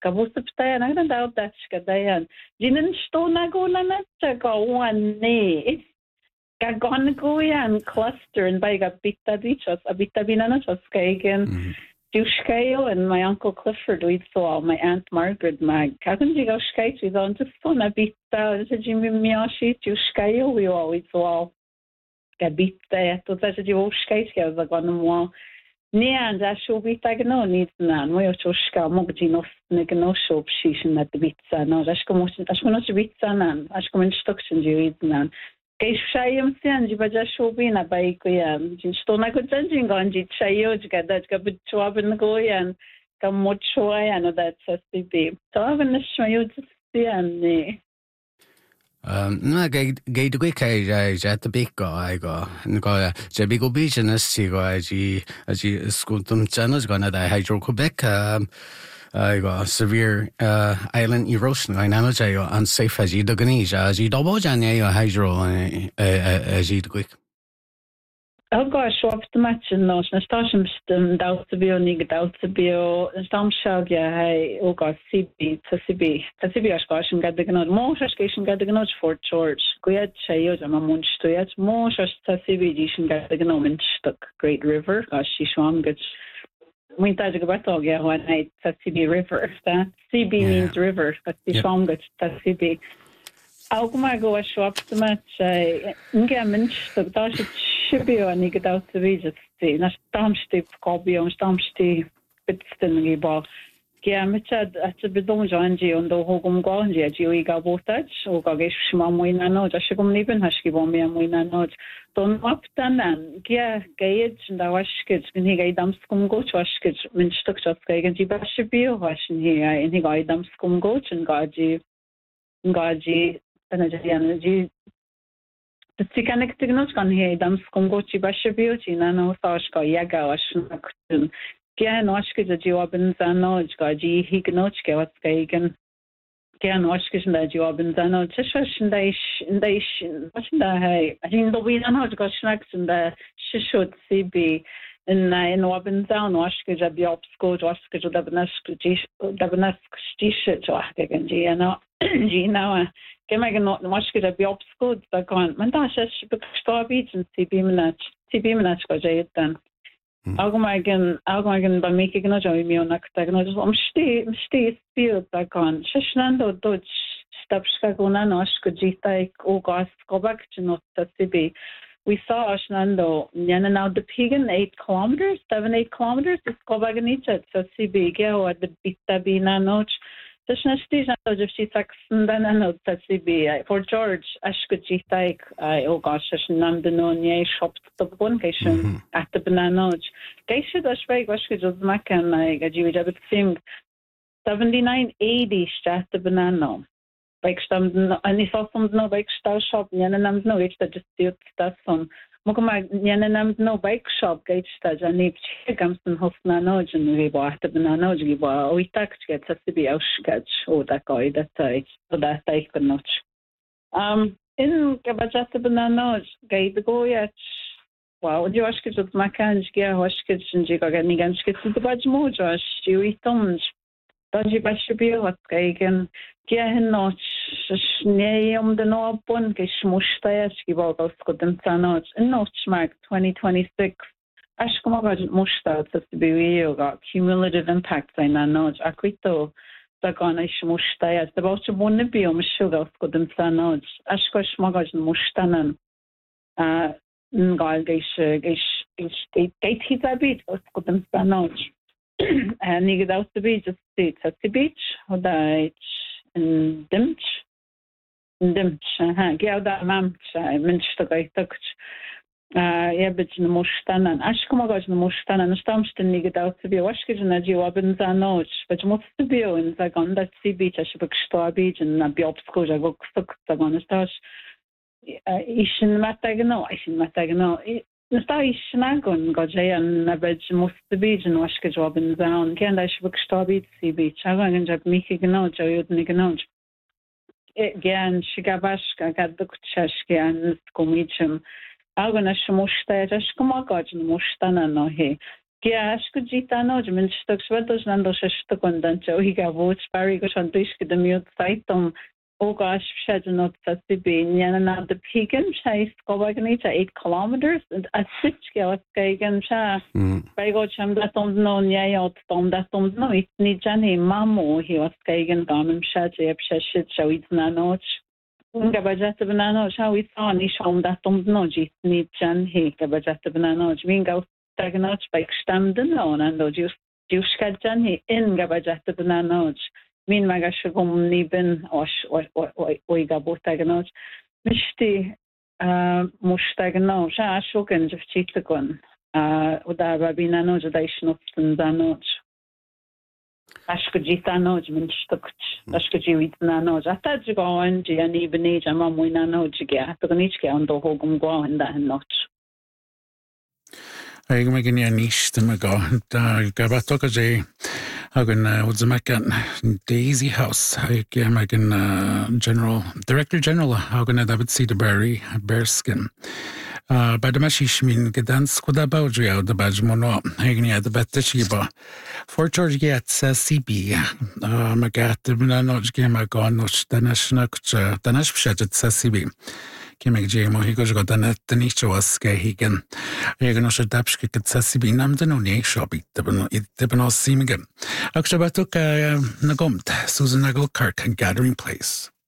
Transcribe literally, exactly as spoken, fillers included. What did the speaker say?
Kabusaptayan, ang daw that's kadayan. Jinan sto na go na na sa gawan ni. Gagon ko yan, cluster, and by Gabita Beaches, Abita Binana, Skagan, Dushkayo, and my uncle Clifford, we saw my aunt Margaret, my cousin Jigo Skate, we on just fun, Abita, Jimmy Miyashi, Dushkayo, we always saw Gabita, to such a Jigo Skate, I was like on the wall. Nian, that should be taken on, needs none. We are to scout Mogino, Nigano soap, she's at the Bitsa, no, that's come, that's going to be Bitsa, that's coming instructions, you eat none. Kay shayam siyan di ba ja shobi na bay ko yan. Sto na ko dyan jing gon jit shayo jika dat ka bitchwaban ko yan. Ka mochwa yan o dat sa sibi. So avan na shmayo siyan ni. Um, na gay gay de kay ja ja the big guy go. Ngo ja big business si go ji ji skutum channels go na da Hydro Quebec um I got severe uh, island erosion. I know that you're unsafe as you do Ganesha, as you double Janya, your hydro as you quick. Oh gosh, what the match in those, and Stasham Stum, Daltabio, Nig Daltabio, and Stam Shagia, hey, oh god, C B, Tassibi, Tassibi, Askosh, and got the Gnod, more Shashkation got the Gnod Fort George, Guyat Chayot, and Mamun Stuyat, more Tassibi, Jishan got the Gnomen stuck, Great River, gosh, she swam good. We thought about all yeah one night Tassibi River. That C B means river, but the song got Tassibi. I'll go a shop to match a ingamage, the Dash Shibio and Nigga out to visit the Nastamsti, Cobby on Stamsti, Bitston Ball. Giamachad at the Bidon Janji on the Hogum Gonji, Jiga Botach, or Gagish Mamuina Nod, Ashigum Niven Hashkibomi and Wina Nod. Don't up then, Gia Gage and the Washkits, and he gave them scum goat washkits, when stuck up Gagan Jibashabio washing here, and he got them scum goat and Gaji, Gaji, Energy. The Tikanik Tignus can hear them scum goat Jibashabio, Chinano, Sashka, Yaga, Washnakun. Gian Washkis a Jobin Zano, Gaji, Hignochka, what's Gagan. Gian Washkis and the Jobin Zano, Tishash and they and they watching the hay. I think the we don't have to go snacks and the Shishut C B in in Wabin Zan, Washkis a Biopsco, Washkis, Dabanesk, Dabanesk, Stishit, Washkagan, Giano, Gino, Gemagan, Washkis a Biopsco, the con, Mantasha, Star Beach and C B Minach, C B Minach, Gajay then. Algomagan, Algomagan, by making a joy me on Actagonal, I'm stay, stay, spirit back on. Shashnando Dutch, Stapskagonanos, Kujita, August, go back to not Tassibi. We saw Ashnando, Yana now the Pagan, eight kilometers, seven, eight kilometers, it's go back in each at Tassibi, go at the Bitabina Noch. The Shnashti, if she sucks, and then I know Tassibi. For George, Ashkujita, I, oh gosh, Ashnandanonia, shopped the one cation at the banana. Gaisha, that's right, Washkujos Macan, I got you, but seemed seventy-nine eighty at the banana. Like some, and he saw some no bike style shop, Yananam no, it's just the stuff on. Mokama Yananam no bike shop, Gage Staj, and if she comes to Hofna Noj and we bought the banana, we bought, we tax gets us to be out sketch, or that guy that I, or that I could not. Um, in Gabajata banana, Gay the Goyach, well, you ask it with my cans, Gia, Hoskits, and Jigani Ganskits, the Badge Mojas, you eat thumbs. Dodgy Bashabio, what Gagan, Giahin Notch, Neum the Nobun, Gishmushtayash, give all those good and Sanoch, and Notch Mark twenty twenty-six. Ashkomagaj Mushta, that's to be real, got cumulative impact by Nanoj, Aquito, Dagonish Mushtayas, the Boucher Bonibio, Sugar, good and Sanoch, Ashkosh Magaj Mushtanan, uh, Ngal Gish, Gish, Gate His Abit, good and Sanoch. And he got out to be just states at the beach, or that and Dimch, Dimch, uh, get out that mamch, I mentioned the guy took, uh, yeah, but in the Mustan and Ashkomagaj in the Mustan and Stamston, he got out to be a Washkid and a Jawabin Zanoch, but most to be in Zagon, that sea beach, I should book Star Beach and a Biopsco, I go stuck Zagon, Stash, Ishin Matagano, Ishin Matagano. Nsta Ishnagon, Gajayan, Nabaj, most the beach and Washka job in the down. Can't I should stop it, sea beach. I want to jab Miki Ganoj, I would make a note. Again, Shigabashka got the Cheshki and Komichum. I'm going to Shmushta, Ashkomagaj, and Mushtana no he. Yeah, good gitano, min stuk swelders and those stukundan, so he got votes, Barry goes on disk the mute saitum, oh gosh, shed not that to be, Yana the Pegan chase, go back eight kilometers, and a six scale Gagan Sha, by go cham that don't know, yay out, tom that don't know, it needs any mammo, he was Gagan, Gammon Shed, shit, so it's nanoch. Gabajata banana, how we saw Nish home that don't know, it needs Jan, he, Gabajata banana, Mingo. Tagnach by stamden on and do just juskajan he in gabajat the nanoj. Mean magashagum niben osh oi gabo tagnach. Mishti mustagnoj, ashokan of chitagon, uda babinanoj, daishnot and danoj. Ashkajitanoj, minstukt, Ashkajiwit nanoj. I thought you go on, and even age, and mamma nanoj, yeah, to the niche on the hogum go and that notch. Ag me gyn i'n nisht yma go. Gabatog a jay agan wudza magan Daisy House. Ag me gyn General, Director General agan David Cedarberry, Bearskin. Bada mashish min gedan skuda baudri out the badge mono. Ag ni ad betta shiba. For George get C B. Magat bina noj gema go noch danash nakcha danash pshajet C B. Kimig Jamo, he goes got the net the niche was gay higan. Regan or dapski could sassy nam the no shop it depend on seeming. Akshabatuk Nagomt, Susan Nagle Kirk, Gathering Place.